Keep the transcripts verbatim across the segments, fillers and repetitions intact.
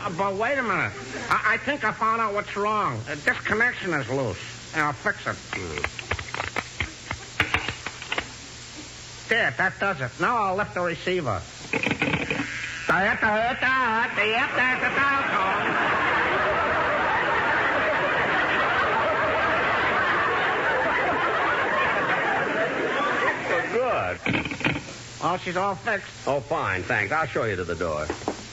Uh, but wait a minute. I, I think I found out what's wrong. Uh, this connection is loose. And I'll fix it. Mm. There, that does it. Now I'll lift the receiver. Good. Oh, she's all fixed. Oh, fine, thanks. I'll show you to the door.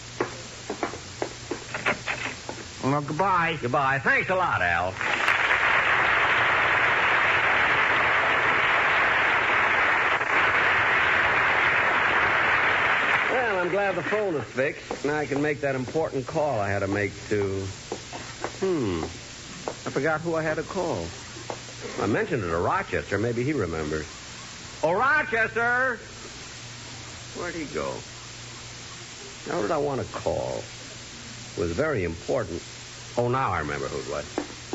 Well, goodbye. Goodbye. Thanks a lot, Al. Well, I'm glad the phone is fixed. Now I can make that important call I had to make to... Hmm. I forgot who I had to call. I mentioned it to Rochester. Maybe he remembers. Oh, Rochester! Where'd he go? Now, who did I want to call? It was very important. Oh, now I remember who it was.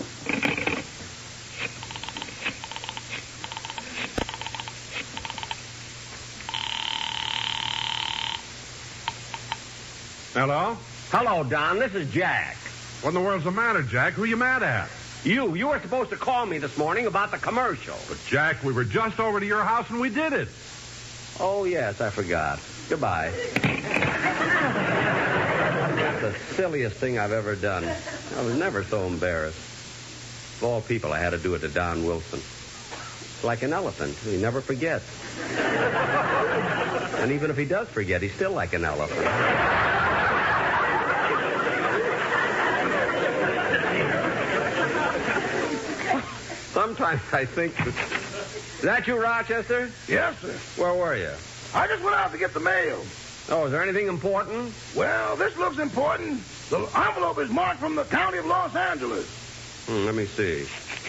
Hello? Hello, Don. This is Jack. What in the world's the matter, Jack? Who you mad at? You. You were supposed to call me this morning about the commercial. But, Jack, we were just over to your house and we did it. Oh, yes, I forgot. Goodbye. That's the silliest thing I've ever done. I was never so embarrassed. Of all people, I had to do it to Don Wilson. It's like an elephant. He never forgets. And even if he does forget, he's still like an elephant. Sometimes I think... Is that you, Rochester? Yes, sir. Where were you? I just went out to get the mail. Oh, is there anything important? Well, this looks important. The envelope is marked from the county of Los Angeles. Hmm, let me see.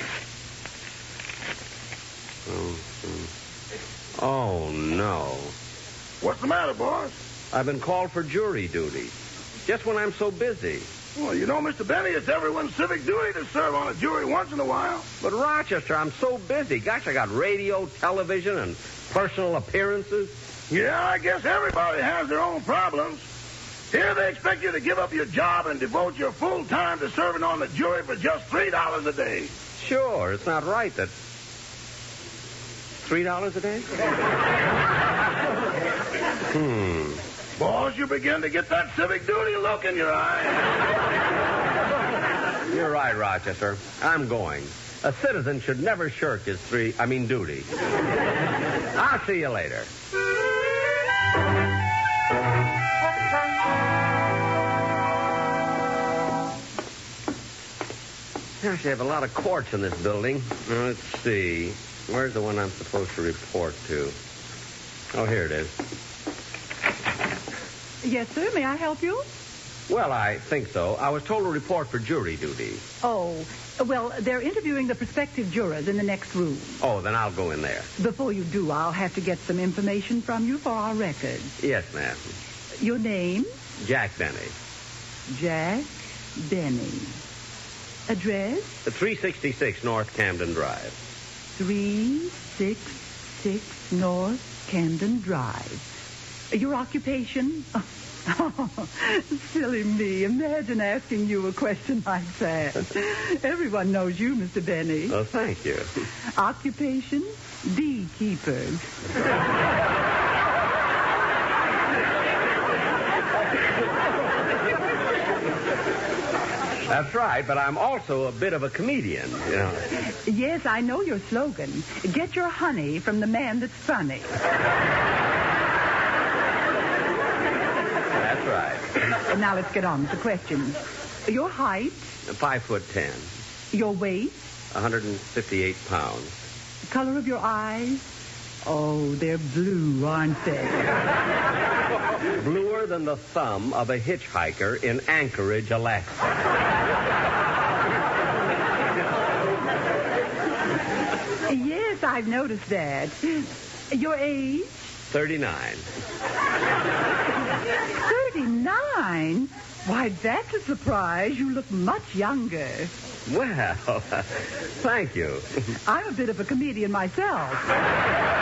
Oh, hmm. Oh, no. What's the matter, boss? I've been called for jury duty. Just when I'm so busy. Well, you know, Mister Benny, it's everyone's civic duty to serve on a jury once in a while. But, Rochester, I'm so busy. Gosh, I got radio, television, and personal appearances. Yeah, I guess everybody has their own problems. Here they expect you to give up your job and devote your full time to serving on the jury for just three dollars a day. Sure, it's not right that... Three dollars a day? Hmm. Boss, you begin to get that civic duty look in your eye. You're right, Rochester. I'm going. A citizen should never shirk his three... I mean, duty. I'll see you later. Gosh, they have a lot of courts in this building. Now, let's see. Where's the one I'm supposed to report to? Oh, here it is. Yes, sir. May I help you? Well, I think so. I was told to report for jury duty. Oh, well, they're interviewing the prospective jurors in the next room. Oh, then I'll go in there. Before you do, I'll have to get some information from you for our records. Yes, ma'am. Your name? Jack Benny. Jack Benny. Address? three sixty-six North Camden Drive. three sixty-six North Camden Drive. Your occupation? Oh, silly me. Imagine asking you a question like that. Everyone knows you, Mister Benny. Oh, thank you. Occupation? Beekeeper. That's right, but I'm also a bit of a comedian, you know. Yes, I know your slogan. Get your honey from the man that's funny. That's right. Now let's get on with the questions. Your height? Five foot ten. Your weight? one hundred fifty-eight pounds. Color of your eyes? Oh, they're blue, aren't they? Bluer than the thumb of a hitchhiker in Anchorage, Alaska. Yes, I've noticed that. Your age? thirty-nine. thirty-nine? Why, that's a surprise. You look much younger. Well, thank you. I'm a bit of a comedian myself.